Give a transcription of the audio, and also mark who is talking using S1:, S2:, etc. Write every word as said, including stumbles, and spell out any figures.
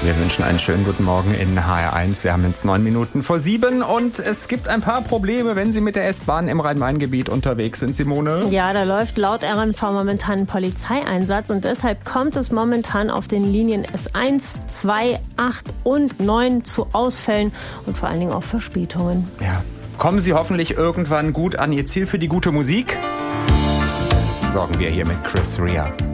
S1: Wir wünschen einen schönen guten Morgen in H R eins. Wir haben jetzt neun Minuten vor sieben und es gibt ein paar Probleme, wenn Sie mit der S-Bahn im Rhein-Main-Gebiet unterwegs sind, Simone.
S2: Ja, da läuft laut R N V momentan ein Polizeieinsatz und deshalb kommt es momentan auf den Linien S eins, zwei, acht und neun zu Ausfällen und vor allen Dingen auch Verspätungen.
S1: Ja. Kommen Sie hoffentlich irgendwann gut an Ihr Ziel für die gute Musik? Sorgen wir hier mit Chris Rea.